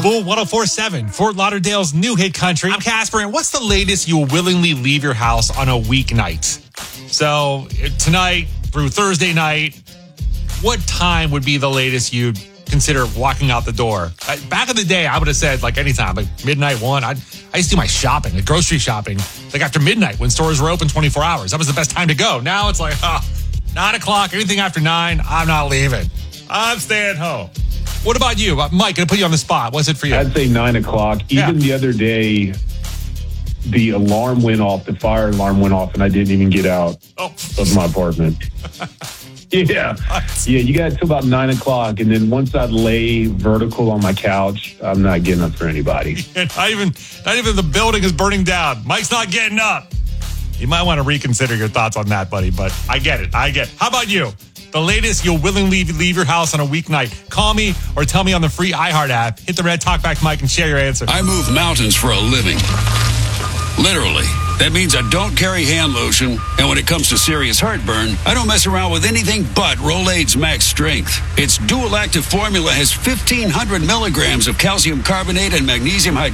Mobile 104.7, Fort Lauderdale's new hit country. I'm Casper, and what's the latest you will willingly leave your house on a weeknight? So tonight through Thursday night, what time would be the latest you'd consider walking out the door? Back in the day, I would have said like anytime, like midnight, 1. I used to do my shopping, like grocery shopping, like after midnight when stores were open 24 hours. That was the best time to go. Now it's like, 9 o'clock, anything after 9, I'm not leaving. I'm staying home. What about you? Mike, going to put you on the spot. What's it for you? I'd say 9 o'clock. Even the other day, the alarm went off, the fire alarm went off, and I didn't even get out of my apartment. Yeah, you got till about 9 o'clock, and then once I lay vertical on my couch, I'm not getting up for anybody. Not even the building is burning down. Mike's not getting up. You might want to reconsider your thoughts on that, buddy, but I get it. How about you? The latest you'll willingly leave your house on a weeknight. Call me or tell me on the free iHeart app. Hit the red talkback mic and share your answer. I move mountains for a living. Literally. That means I don't carry hand lotion, and when it comes to serious heartburn, I don't mess around with anything but Rolaids Max Strength. Its dual active formula has 1,500 milligrams of calcium carbonate and magnesium hydroxide.